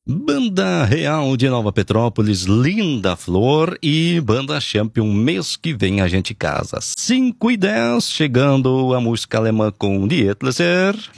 Banda Real de Nova Petrópolis, Linda Flor e Banda Champion, mês que vem a gente casa. 5:10, chegando a música alemã com Die Ätzlacher.